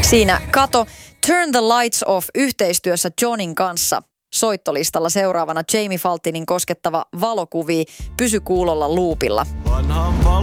Siinä kato Turn the Lights Off yhteistyössä Johnin kanssa. Soittolistalla seuraavana Jamie Faltinin koskettava Valokuvi. Pysy kuulolla luupilla.